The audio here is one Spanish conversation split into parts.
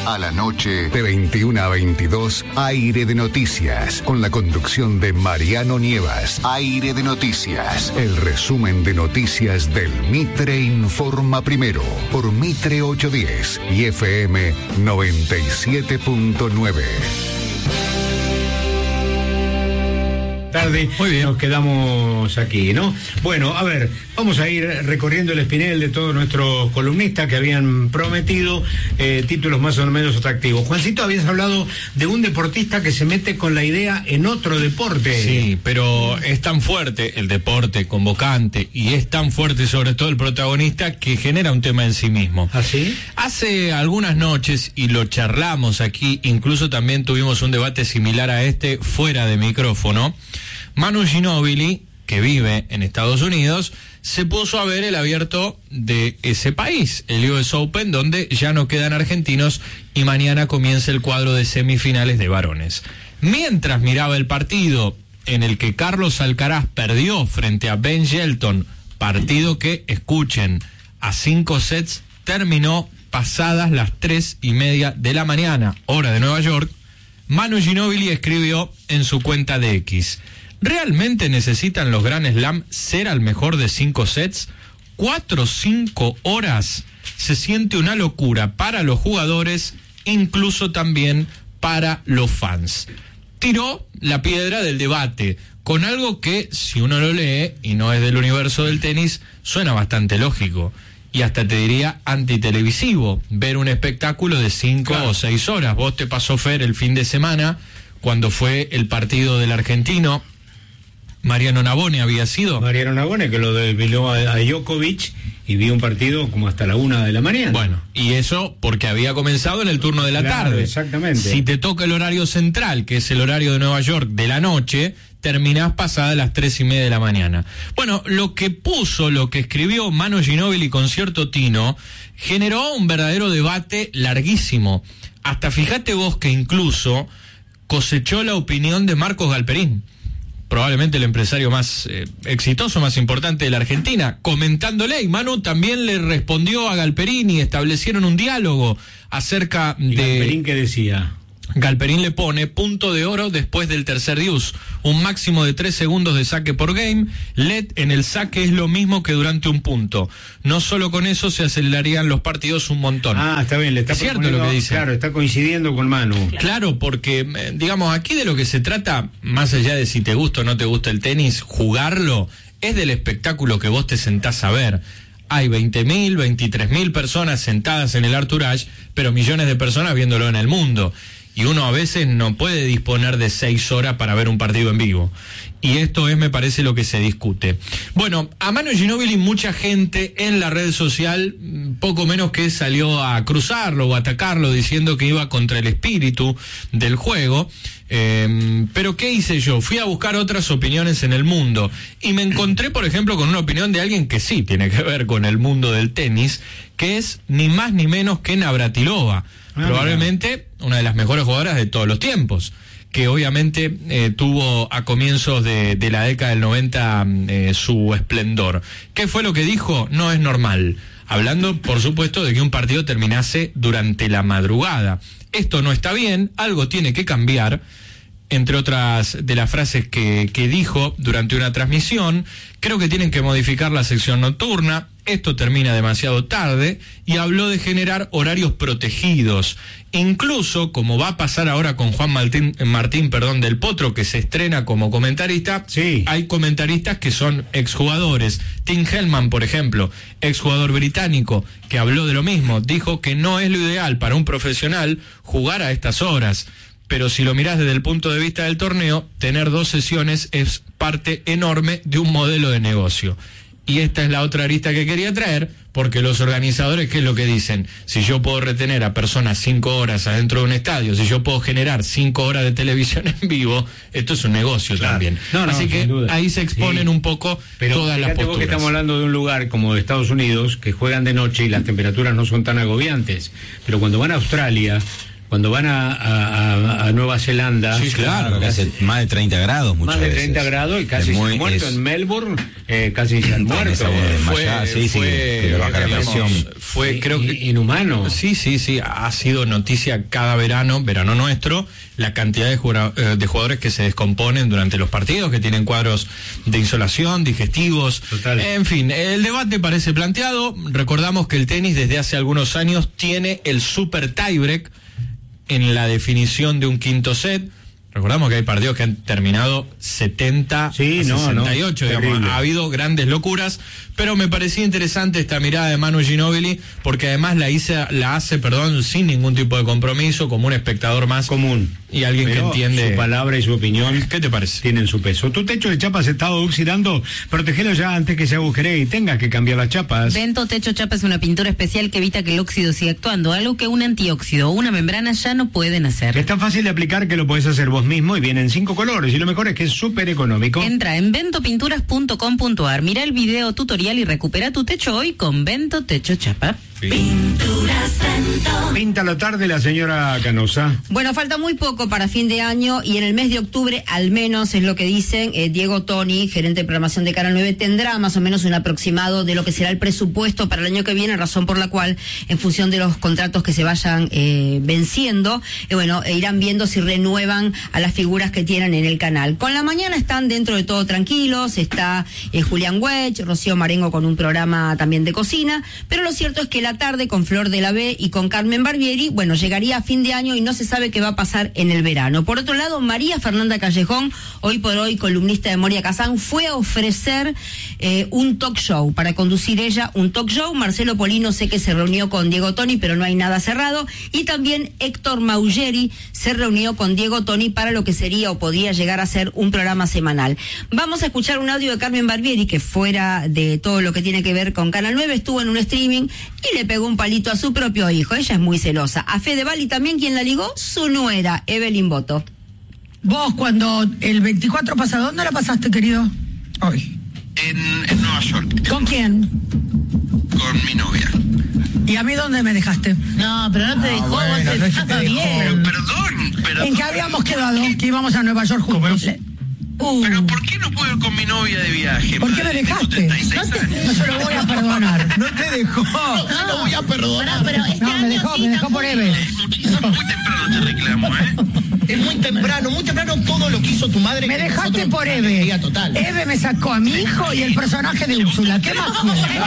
A la noche, de 21 a 22, Aire de Noticias, con la conducción de Mariano Nievas. Aire de Noticias, el resumen de noticias del Mitre Informa Primero, por Mitre 810 y FM 97.9. Tarde. Muy bien, nos quedamos aquí, ¿no? Bueno, a ver, vamos a ir recorriendo el espinel de todos nuestros columnistas que habían prometido títulos más o menos atractivos. Juancito, habías hablado de un deportista que se mete con la idea en otro deporte. Sí, pero es tan fuerte el deporte convocante y es tan fuerte sobre todo el protagonista que genera un tema en sí mismo. ¿Ah, sí? Hace algunas noches, y lo charlamos aquí, incluso también tuvimos un debate similar a este fuera de micrófono, Manu Ginóbili, que vive en Estados Unidos, se puso a ver el abierto de ese país, el US Open, donde ya no quedan argentinos y mañana comienza el cuadro de semifinales de varones. Mientras miraba el partido en el que Carlos Alcaraz perdió frente a Ben Shelton, partido que, escuchen, a 5 sets terminó pasadas las 3:30 de la mañana, hora de Nueva York, Manu Ginóbili escribió en su cuenta de X: ¿realmente necesitan los Grand Slam ser al mejor de 5 sets? 4 o 5 horas. Se siente una locura para los jugadores, incluso también para los fans. Tiró la piedra del debate con algo que, si uno lo lee y no es del universo del tenis, suena bastante lógico. Y hasta te diría antitelevisivo, ver un espectáculo de 5 o 6 horas. Vos te pasó, Fer, el fin de semana, cuando fue el partido del argentino Mariano Navone, había sido. Mariano Navone, que lo desveló a Djokovic, y vi un partido como hasta la 1 de la mañana. Bueno, y eso porque había comenzado en el turno de la tarde. Exactamente. Si te toca el horario central, que es el horario de Nueva York de la noche, terminás pasadas las 3:30 de la mañana. Bueno, lo que escribió Manu Ginóbili con cierto tino, generó un verdadero debate larguísimo. Hasta fíjate vos que incluso cosechó la opinión de Marcos Galperín, probablemente el empresario más exitoso, más importante de la Argentina, comentándole, y Manu también le respondió a Galperín y establecieron un diálogo acerca de... ¿Galperín qué decía? Galperín le pone punto de oro después del tercer deuce, un máximo de 3 segundos de saque por game. LED en el saque es lo mismo que durante un punto. No solo con eso se acelerarían los partidos un montón. Ah, está bien, le está cierto lo que dice. Claro, está coincidiendo con Manu. Claro, porque, digamos, aquí de lo que se trata, más allá de si te gusta o no te gusta el tenis, jugarlo, es del espectáculo que vos te sentás a ver. Hay 20.000, 23.000 personas sentadas en el Arthur Ashe, pero millones de personas viéndolo en el mundo. Y uno a veces no puede disponer de 6 horas para ver un partido en vivo. Y esto es, me parece, lo que se discute. Bueno, a Manu Ginóbili mucha gente en la red social, poco menos que salió a cruzarlo o a atacarlo, diciendo que iba contra el espíritu del juego. Pero ¿qué hice yo? Fui a buscar otras opiniones en el mundo y me encontré, por ejemplo, con una opinión de alguien que sí tiene que ver con el mundo del tenis, que es ni más ni menos que Navratilova. Probablemente una de las mejores jugadoras de todos los tiempos, que obviamente tuvo a comienzos de la década del 90 su esplendor. ¿Qué fue lo que dijo? No es normal. Hablando, por supuesto, de que un partido terminase durante la madrugada. Esto no está bien, algo tiene que cambiar. Entre otras de las frases que dijo durante una transmisión, creo que tienen que modificar la sección nocturna, esto termina demasiado tarde, y habló de generar horarios protegidos. Incluso, como va a pasar ahora con Juan Martín del Potro, que se estrena como comentarista, sí, hay comentaristas que son exjugadores. Tim Hellman, por ejemplo, exjugador británico, que habló de lo mismo, dijo que no es lo ideal para un profesional jugar a estas horas. Pero si lo mirás desde el punto de vista del torneo, tener 2 sesiones es parte enorme de un modelo de negocio. Y esta es la otra arista que quería traer, porque los organizadores, ¿qué es lo que dicen? Si yo puedo retener a personas 5 horas adentro de un estadio, si yo puedo generar 5 horas de televisión en vivo, esto es un negocio también. Así que ahí se exponen un poco todas las posturas. Vos que estamos hablando de un lugar como de Estados Unidos, que juegan de noche y las temperaturas no son tan agobiantes, pero cuando van a Australia, Cuando van a Nueva Zelanda, Sí, claro, que hace más de 30 grados muchas más de veces. 30 grados y casi se han muerto. En Melbourne casi se han muerto. Que le baja la presión. Fue, creo que inhumano. Sí, ha sido noticia cada verano nuestro, la cantidad de jugadores que se descomponen durante los partidos, que tienen cuadros de insolación, digestivos. Total. En fin, el debate parece planteado. Recordamos que el tenis desde hace algunos años tiene el super tiebreak en la definición de un quinto set. Recordamos que hay partidos que han terminado 70 a 68, digamos. Ha habido grandes locuras, pero me parecía interesante esta mirada de Manu Ginóbili, porque además la hace sin ningún tipo de compromiso, como un espectador más común. Y alguien que entiende. Su palabra y su opinión. ¿Qué te parece? Tienen su peso. Tu techo de chapas ha estado oxidando, protegelo ya antes que se agujere y tengas que cambiar las chapas. Vento Techo Chapa es una pintura especial que evita que el óxido siga actuando, algo que un antióxido o una membrana ya no pueden hacer. Es tan fácil de aplicar que lo podés hacer vos mismo y viene en 5 colores. Y lo mejor es que es súper económico. Entra en ventopinturas.com.ar, mira el video tutorial y recupera tu techo hoy con Vento Techo Chapa. Pinturas Vento. Pinta la tarde la señora Canosa. Bueno, falta muy poco para fin de año y en el mes de octubre, al menos es lo que dicen, Diego Toni, gerente de programación de Canal 9, tendrá más o menos un aproximado de lo que será el presupuesto para el año que viene, razón por la cual, en función de los contratos que se vayan venciendo, irán viendo si renuevan a las figuras que tienen en el canal. Con la mañana están dentro de todo tranquilos, está Julián Wedge, Rocío Marengo con un programa también de cocina, pero lo cierto es que la tarde con Flor de la B y con Carmen Barbieri, llegaría a fin de año y no se sabe qué va a pasar en el verano. Por otro lado, María Fernanda Callejón, hoy por hoy columnista de Moria Kazán, fue a ofrecer un talk show, para conducir ella un talk show. Marcelo Polino sé que se reunió con Diego Toni, pero no hay nada cerrado, y también Héctor Maugeri se reunió con Diego Toni para lo que sería o podría llegar a ser un programa semanal. Vamos a escuchar un audio de Carmen Barbieri, que fuera de todo lo que tiene que ver con Canal 9, estuvo en un streaming y le pegó un palito a su propio hijo. Ella es muy celosa. A Fedeval, y también quien la ligó, su nuera, Evelyn Boto. Vos, cuando el 24 pasado, ¿dónde la pasaste, querido? Hoy. En Nueva York. ¿Con quién? Con mi novia. ¿Y a mí dónde me dejaste? No, pero no te dejó, vos estaba bien. Perdón. ¿En qué habíamos quedado? Que íbamos a Nueva York juntos. Pero ¿por qué no puedo ir con mi novia de viaje? ¿Por qué me dejaste? No se lo voy a perdonar. No te dejó. No se lo voy a perdonar. Pero este No, me dejó por Eve. Muy temprano te reclamo, Es muy temprano todo lo que hizo tu madre. Me dejaste por Eve. Total. Eve me sacó a mi hijo y el personaje de Úrsula. ¿Qué más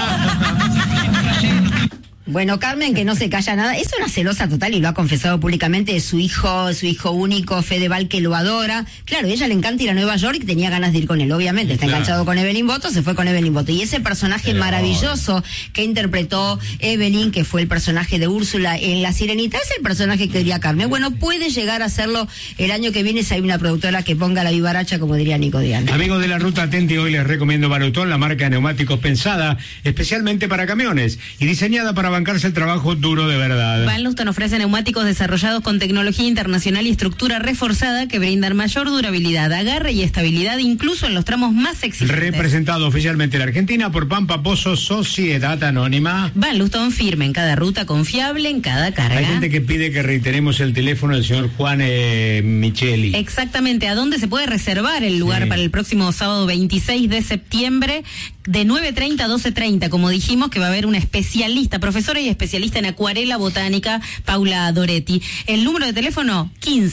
quieres? Bueno, Carmen, que no se calla nada, es una celosa total y lo ha confesado públicamente de su hijo único, Fedeval, que lo adora. Claro, a ella le encanta ir a Nueva York y tenía ganas de ir con él, obviamente. Está enganchado con Evelyn Boto, se fue con Evelyn Boto. Y ese personaje maravilloso que interpretó Evelyn, que fue el personaje de Úrsula en La Sirenita, es el personaje que diría Carmen. Bueno, puede llegar a hacerlo el año que viene si hay una productora que ponga la vivaracha, como diría Nico Diana. Amigos de la Ruta Atenti, hoy les recomiendo Barutón, la marca de neumáticos pensada especialmente para camiones y diseñada para bancarse el trabajo duro de verdad. Van Luston ofrece neumáticos desarrollados con tecnología internacional y estructura reforzada que brindan mayor durabilidad, agarre y estabilidad incluso en los tramos más exigentes. Representado oficialmente en la Argentina por Pampa Pozo Sociedad Anónima. Van Luston firme en cada ruta, confiable en cada carga. Hay gente que pide que reiteremos el teléfono del señor Juan Micheli. Exactamente, ¿a dónde se puede reservar el lugar para el próximo sábado 26 de septiembre? De 9:30 a 12:30, como dijimos, que va a haber una especialista, profesora y especialista en acuarela botánica, Paula Doretti. El número de teléfono,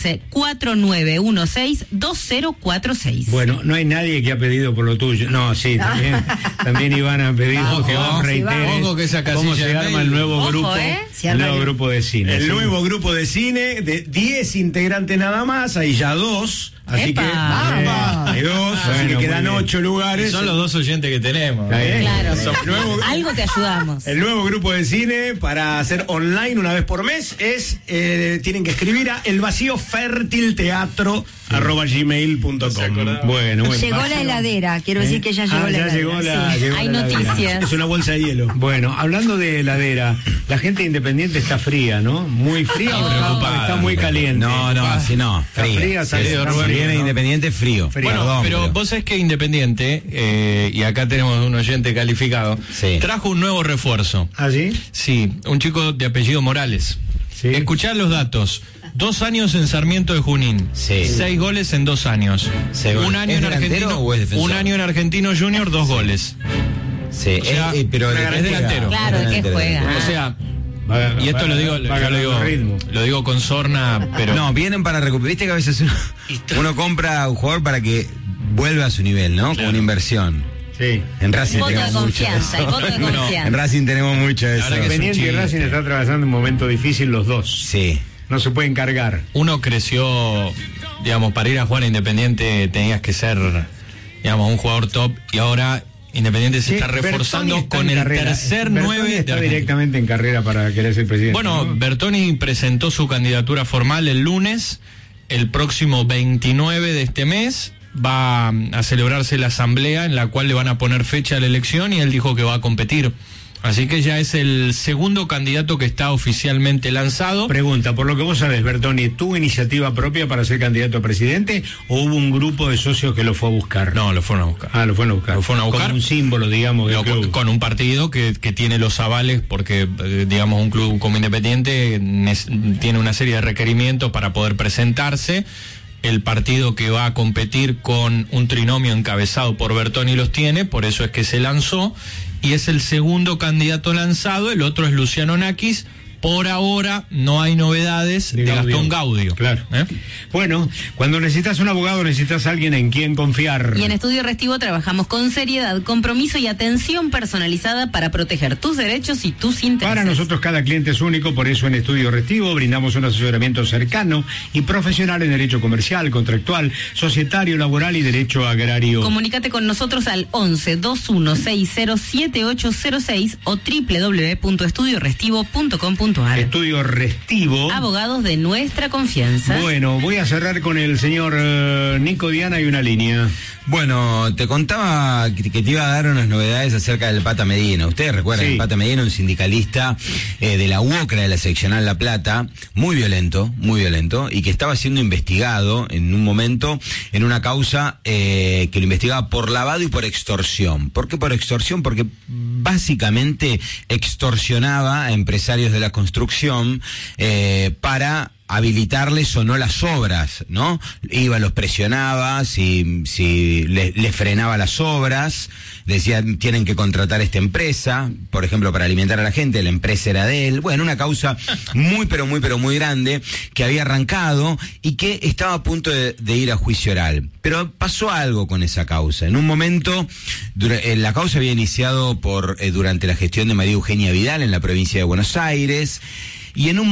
15-4916-2046. Bueno, no hay nadie que ha pedido por lo tuyo. No, sí, también Iván ha pedido que vos reiteres cómo se arma el nuevo grupo, el nuevo grupo de cine. El nuevo grupo de cine de 10 integrantes nada más, hay ya 2. Así ¡Epa! que hay 2, así que quedan 8 lugares. Y son los 2 oyentes que tenemos. Claro, Algo te ayudamos. El nuevo grupo de cine para hacer online una vez por mes es, tienen que escribir a elvaciofertilteatro@gmail.com. Bueno, Llegó la heladera, quiero decir que ya llegó la heladera. Llegó la Hay heladera. noticias. Es una bolsa de hielo. Bueno, hablando de heladera, la gente independiente está fría, ¿no? Muy fría, preocupada. está muy caliente. No, así no. Está fría, Querido Rubén Viene ¿no? Independiente frío. Bueno, Perdón, pero vos sabés que Independiente, y acá tenemos un oyente calificado, trajo un nuevo refuerzo. ¿Ah, sí? Sí, un chico de apellido Morales. Sí. Escuchá los datos. 2 años en Sarmiento de Junín. Sí. 6 goles en 2 años. Un año ¿Es en delantero Argentino. o es defensor? Un año en Argentino Junior, 2 goles. Sí, O sea, pero es delantero. Claro, ¿de qué juega? O sea, y esto lo digo, lo digo con sorna, pero no, vienen para recuperar. Viste que a veces uno compra un jugador para que vuelva a su nivel, ¿no? Como una inversión. Sí. En Racing Voto de tenemos mucho confianza, el eso. voto de confianza. En Racing tenemos mucho eso. verdad que es un Independiente y chiste. Racing está atravesando un momento difícil los dos. Sí. No se pueden cargar. uno creció, digamos, para ir a jugar a Independiente tenías que ser, digamos, un jugador top, y ahora Independiente se Sí, está Bertoni reforzando está con en el carrera. tercer Bertoni 9 de está Argentina. directamente en carrera para querer ser presidente. Bueno, ¿no? Bertoni presentó su candidatura formal el lunes. El próximo 29 de este mes va a celebrarse la asamblea en la cual le van a poner fecha a la elección, y él dijo que va a competir. Así que ya es el segundo candidato que está oficialmente lanzado. Pregunta, por lo que vos sabés, Bertoni, ¿tuvo iniciativa propia para ser candidato a presidente o hubo un grupo de socios que lo fue a buscar? No, lo fueron a buscar. Ah, lo fueron a buscar. Lo fueron a buscar. Como un símbolo, digamos, del club. Con un partido que tiene los avales, porque, digamos, un club como Independiente tiene una serie de requerimientos para poder presentarse. El partido que va a competir con un trinomio encabezado por Bertoni los tiene, por eso es que se lanzó, y es el segundo candidato lanzado. El otro es Luciano Nakis. Por ahora no hay novedades de Gastón Gaudio. Claro. Bueno, cuando necesitas un abogado, necesitas a alguien en quien confiar. Y en Estudio Restivo trabajamos con seriedad, compromiso y atención personalizada para proteger tus derechos y tus intereses. Para nosotros cada cliente es único, por eso en Estudio Restivo brindamos un asesoramiento cercano y profesional en derecho comercial, contractual, societario, laboral y derecho agrario. Comunícate con nosotros al 11-2160-7806 o www.estudiorestivo.com.ar. Estudio Restivo. Abogados de nuestra confianza. Bueno, voy a cerrar con el señor Nico Diana y una línea. Bueno, te contaba que te iba a dar unas novedades acerca del Pata Medina. Ustedes recuerdan, el Pata Medina, un sindicalista de la UOCRA, de la seccional La Plata, muy violento, y que estaba siendo investigado en un momento en una causa que lo investigaba por lavado y por extorsión. ¿Por qué por extorsión? Porque básicamente extorsionaba a empresarios de la construcción para habilitarles o no las obras, ¿no? Iba, los presionaba, si les frenaba las obras, decía, tienen que contratar esta empresa, por ejemplo, para alimentar a la gente, la empresa era de él. Bueno, una causa muy grande, que había arrancado y que estaba a punto de ir a juicio oral. Pero pasó algo con esa causa. En un momento, la causa había iniciado durante la gestión de María Eugenia Vidal en la provincia de Buenos Aires, y en un